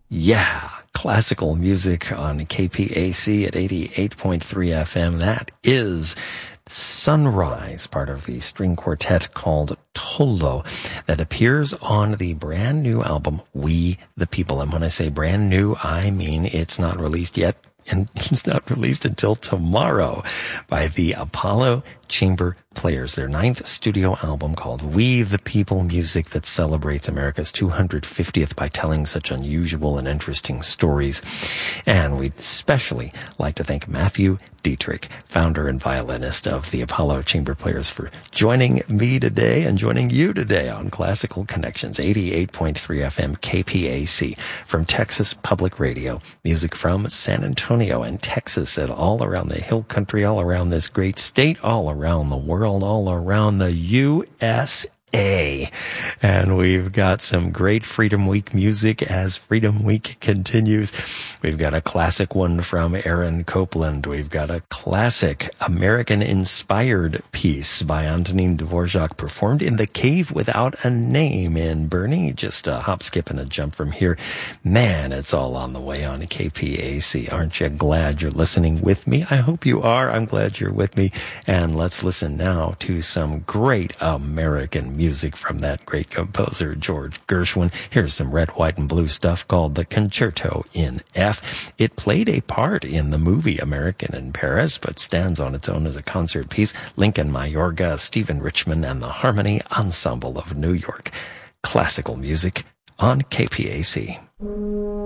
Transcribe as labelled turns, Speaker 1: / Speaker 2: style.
Speaker 1: Yeah, classical music on KPAC at 88.3 FM. That is Sunrise, part of the string quartet called Tolo, that appears on the brand new album, We the People. And when I say brand new, I mean it's not released yet, and it's not released until tomorrow, by the Apollo Chamber Players, their 9th studio album called We the People, music that celebrates America's 250th by telling such unusual and interesting stories. And we'd especially like to thank Matthew Dietrich, founder and violinist of the Apollo Chamber Players, for joining me today and joining you today on Classical Connections, 88.3 FM KPAC, from Texas Public Radio. Music from San Antonio and Texas, and all around the hill country, all around this great state, all around the world, all around the USA. And we've got some great Freedom Week music as Freedom Week continues. We've got a classic one from Aaron Copland. We've got a classic American-inspired piece by Antonin Dvorak, performed in the Cave Without a Name in Bernie. Just a hop, skip, and a jump from here. Man, it's all on the way on KPAC. Aren't you glad you're listening with me? I hope you are. I'm glad you're with me. And let's listen now to some great American music from that great composer, George Gershwin. Here's some red, white, and blue stuff called the Concerto in F. It played a part in the movie American in Paris, but stands on its own as a concert piece. Lincoln Mayorga, Stephen Richman, and the Harmony Ensemble of New York. Classical music on KPAC.